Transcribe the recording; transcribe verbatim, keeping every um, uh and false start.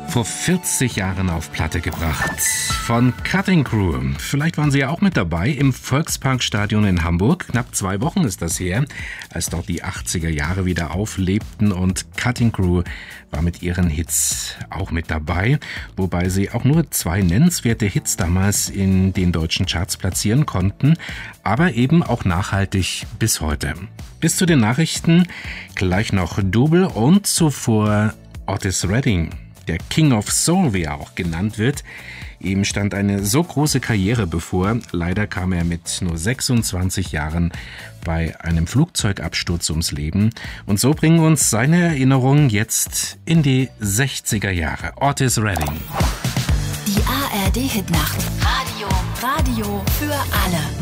vor vierzig Jahren auf Platte gebracht. Von Cutting Crew. Vielleicht waren Sie ja auch mit dabei im Volksparkstadion in Hamburg. Knapp zwei Wochen ist das her, als dort die achtziger Jahre wieder auflebten und Cutting Crew war mit ihren Hits auch mit dabei, wobei sie auch nur zwei nennenswerte Hits damals in den deutschen Charts platzieren konnten, aber eben auch nachhaltig bis heute. Bis zu den Nachrichten gleich noch Double und zuvor Otis Redding, der King of Soul, wie er auch genannt wird. Ihm stand eine so große Karriere bevor. Leider kam er mit nur sechsundzwanzig Jahren bei einem Flugzeugabsturz ums Leben. Und so bringen uns seine Erinnerungen jetzt in die sechziger Jahre. Otis Redding. Die A R D-Hitnacht. Radio, Radio für alle.